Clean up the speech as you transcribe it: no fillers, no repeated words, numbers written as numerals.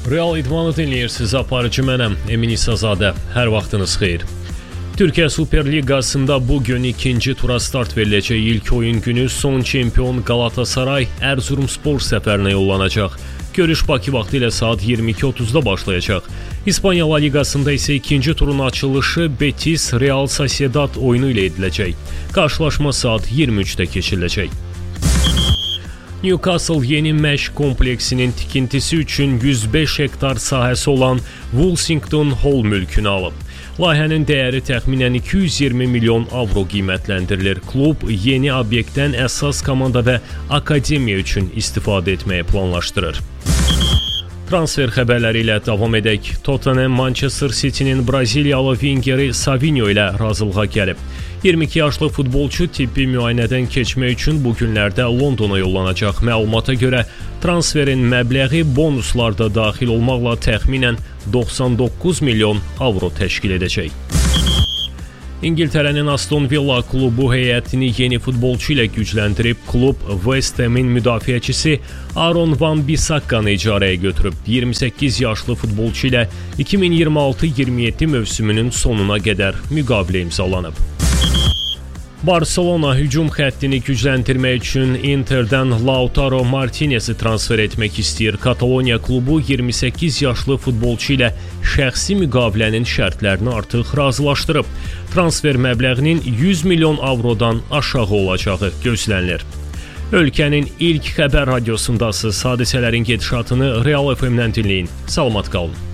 Real idmanı dinləyirsiniz, aparıcı mənəm, Emin İsazadə. Hər vaxtınız xeyir. Türkiyə Super Liqasında bugün ikinci tura start veriləcək. İlk oyun günü son çempion Galatasaray Erzurumspor səfərinə yollanacaq. Görüş Bakı vaxtı ilə saat 22:30-da başlayacaq. İspanya La Liqasında isə ikinci turun açılışı Betis Real Sociedad oyunu ilə ediləcək. Qarşılaşma saat 23-də keçiriləcək. Newcastle yeni məşq kompleksinin tikintisi üçün 105 hektar sahəsi olan Woolsington Hall mülkünü alıb. Layihənin dəyəri təxminən 220 milyon avro qiymətləndirilir. Klub yeni obyektdən əsas komanda və akademiya üçün istifadə etməyi planlaşdırır. Transfer xəbərləri ilə davam edək. Tottenham Manchester City'nin Braziliyalı vingeri Savinho ilə razılığa gəlib. 22 yaşlı futbolçu tibbi müayinədən keçmək üçün bu günlərdə Londona yollanacaq. Məlumata görə transferin məbləği bonuslarda daxil olmaqla təxminən 99 milyon avro təşkil edəcək. İngiltərənin Aston Villa klubu heyətini yeni futbolçu ilə gücləndirib. Klub West Ham'in müdafiəçisi Aaron Wan-Bissaka'nı icarəyə götürüb. 28 yaşlı futbolçu ilə 2026-27 mövsümünün sonuna qədər müqavilə imzalanıb. Barcelona hücum xəttini gücləndirmək üçün Interdən Lautaro Martinez'i transfer etmək istəyir. Kataloniya klubu 28 yaşlı futbolçu ilə şəxsi müqavilənin şərtlərini artıq razılaşdırıb. Transfer məbləğinin 100 milyon avrodan aşağı olacağı gözlənilir. Ölkənin ilk xəbər radiosundasınız. Hadisələrin gedişatını Real FM-dən dinləyin. Salamat qalın.